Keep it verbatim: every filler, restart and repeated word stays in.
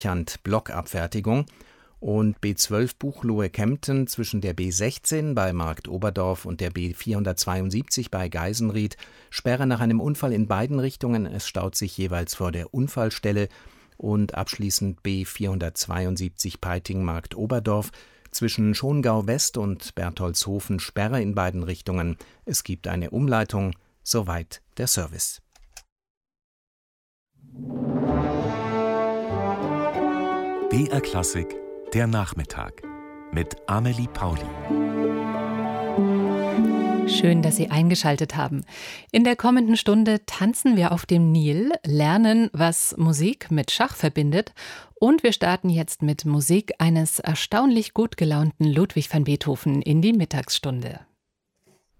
Blockabfertigung und B zwölf Buchloe-Kempten zwischen der B sechzehn bei Markt Oberdorf und der B vierhundertzweiundsiebzig bei Geisenried. Sperre nach einem Unfall in beiden Richtungen. Es staut sich jeweils vor der Unfallstelle. Und abschließend B vierhundertzweiundsiebzig Peiting-Markt Oberdorf. Zwischen Schongau West und Bertholdshofen Sperre in beiden Richtungen. Es gibt eine Umleitung. Soweit der Service. B R Klassik, der Nachmittag mit Amelie Pauli. Schön, dass Sie eingeschaltet haben. In der kommenden Stunde tanzen wir auf dem Nil, lernen, was Musik mit Schach verbindet und wir starten jetzt mit Musik eines erstaunlich gut gelaunten Ludwig van Beethoven in die Mittagsstunde.